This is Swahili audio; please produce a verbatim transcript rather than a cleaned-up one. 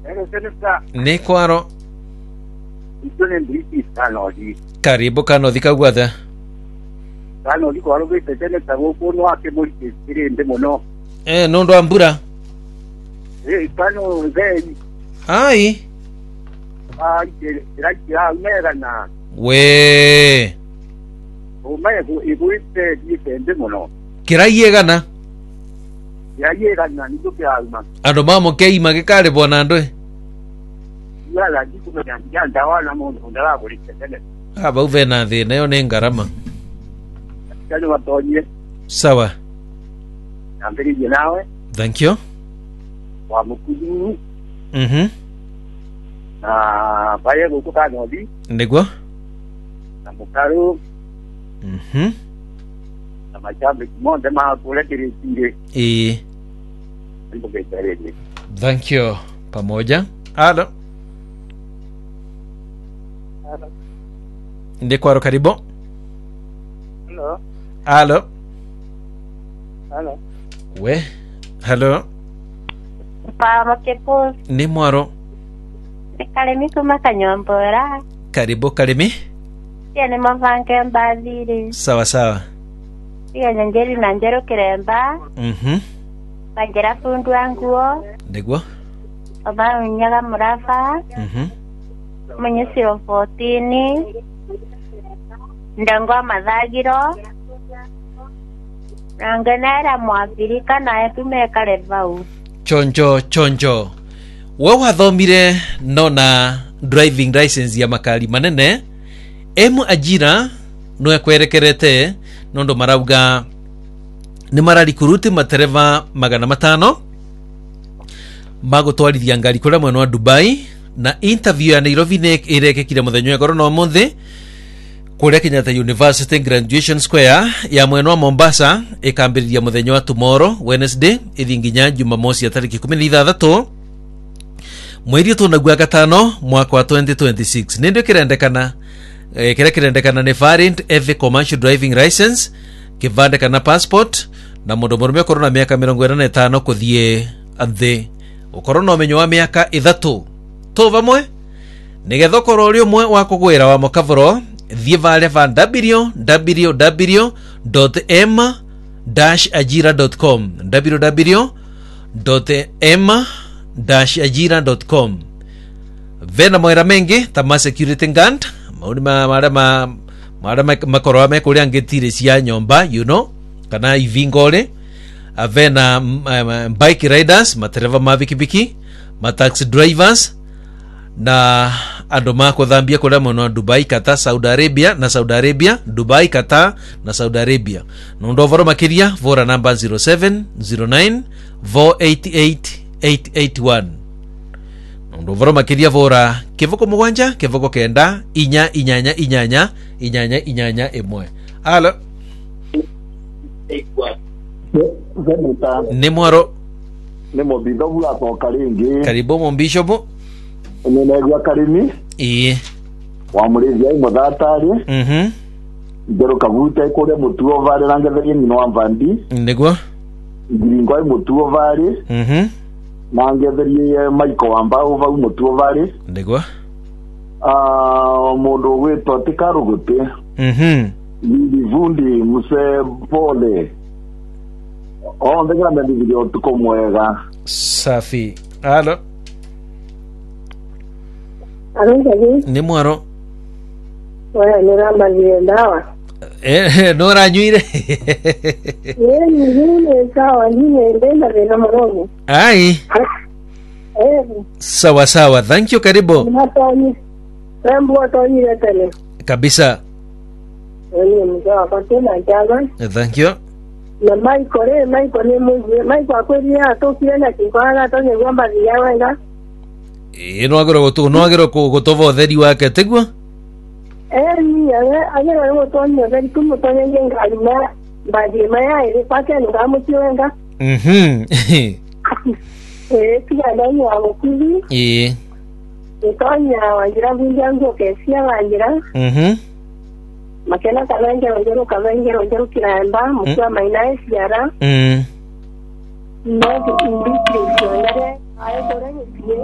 Ero senesa. Ni kwaro. Itone ndiki sana odi. Karibu kano dhika gwatha. Kano odi kwaro bete senesa goko no ake muri kire nde mono. Eh nondo ambura. Eh kano zeni. Ai. Ah ike raki ha mera na. We. O mai go iguite dite nde mono. Kirayegana. Ya yegana ni doke alma. Ando mamo kei magekale bona ndwe. Yala diku me ya ndawana mo ndala ko litele. Aba uve na thi nayo ni ngarama. Kale watonye. Sawa. Ambiri nawe. Thank you. Wa mukudu. Mhm. Na baye go ka no di. Ndegwa. Na mukaru. Mhm. Na machambe monde ma kule kirikire. Eh. Ndipo betareni. Thank you. Pamoja. Alo. Alo. Ndi kwaro karibu. Hello. Alo. Hello. We. Hello. Pamo kepo. Ni mwaro. Kalemi kuma kanyombora. Karibu Kalemi. Tiene mavanke mbadiri. Sawa sawa. Tiene njeri na njero kiremba. Mhm. Bajera fundu wanguo. Ndegwa. Oba unyaga murafa. Mhm. Mwenye siro fourteen. Ndango madhagiro. Nangenera mwafirika na etume kalevau. Chonjo chonjo. Wewe wathomire nona driving license ya makali manene. Emu ajira no ekwerekerete nondo marauga ni mararikuruti matereva magana matano magutwarithia ngari kura mwena wa Dubai, na interview ya Nairobi ne irekekire muthenyo wa goro no muthi kuria Kenyatta University Graduation Square ya mwena wa Mombasa ikambiriria muthenyo wa tomorrow Wednesday ithinginya Jumamosi ya tariki kumi na ithathatũ mweri tu na gwa gatano mwaka wa twenty twenty-six. Ndio kirendekana eh, kire kirendekana ni variant F commercial driving license, kivande kana passport, na mundu murume korona miaka mirongo ĩna na ĩtano kuthie athi ukorona umenyo wa miaka ithatu to vamwe nigetha korwo uri umwe wa kugwira wa mokavoro thie vale va w w w dot m dash ajira dot com w w w dot m dash ajira dot com. Vena moira mengi tama security guard mauni ma mara ma mara makoro me kuria ngetire cia nyomba you know kana ivingole. Avena um, bike riders, matereva mabikibiki, ma taxi drivers, na ando mako dhambia kuria mwana Dubai, Qatar, Saudi Arabia na Saudi Arabia, Dubai, Qatar na Saudi Arabia. Nondo voro makiria vora namba zero seven zero nine four eight eight eight eight one. Nondo voro makiria vora kivoko mugwanja kivoko kenda inya inyanya inyanya inyanya inyanya emwe. Alo. Zenita. Ni mwaro. Ni mobitho bua toka ringi. Karibu mombishopu. Nenegwa Karimi. Iye. Wa murithia i muthatari. Mhm. Ndero kaguta ikore mutuo vale rangetherie ni no Mvandi. Ndegwa. Ngiringo i mutuo vale. Mhm. Na ngetherie Maiko wamba ova mutuo vale. Ndegwa. Ah mundu gwitwa tikaruguti. Mhm. Ni vundi muse pole. Oh, ndega na video tuko mwega. Safi. Alo. Alo jaji. Ni mwaro. Wewe ni ramba zile ndawa. Eh, no ranyuire. Yeye ni yule sawa yeye ndenda vile morogo. Ai. Eh. Sawa sawa. Thank you, karibu. Matani. Rembo atoni tele. Kabisa. Wewe mzawa kwa tena jaga. Thank you. Na Maiko le Maiko ni mzee Maiko akweli atokire na kikwana tonye gwamba ziyawenga. Eh, no agero gotu no agero gotovo theri wake tegwa. Eh ni ane ane ro tonye theri kumu tonye ngenga alima baje maya ile pake ndo amutiwenga. Mhm. Eh pia ndani ya mkuli. Eh. Itonya wanjira vinjango kesia wanjira. Mhm. Makena kalenge wanjiro kalenge wanjiro kiramba mutwa maina siara. Mm. No, que industria, ayo